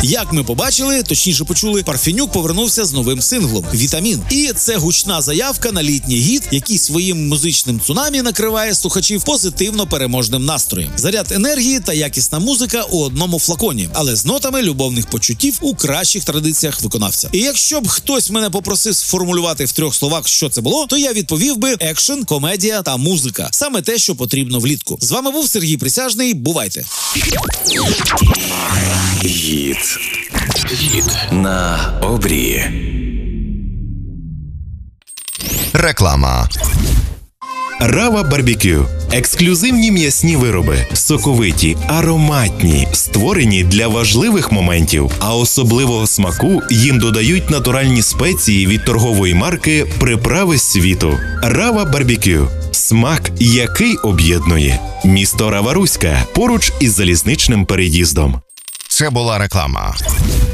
Як ми побачили, точніше почули, Парфенюк повернувся з новим синглом «Вітамін». І це гучна заявка на літній гіт, який своїм музичним цунамі накриває слухачів позитивно переможним настроєм. Заряд енергії та якісна музика у одному флаконі, але з нотами любовних почуттів у кращих традиціях виконавця. І якщо б хтось мене попросив сформулювати в 3 словах, що це було, то я відповів би: екшен, комедія та музика. Саме те, що потрібно влітку. З вами був Сергій Присяжний. Бувайте! Гіт на обрії. Реклама. Рава Барбекю. Ексклюзивні м'ясні вироби, соковиті, ароматні, створені для важливих моментів, а особливого смаку їм додають натуральні спеції від торгової марки «Приправи світу». Рава Барбекю. Смак, який об'єднує. Місто Рава-Руська, поруч із залізничним переїздом. Це була реклама.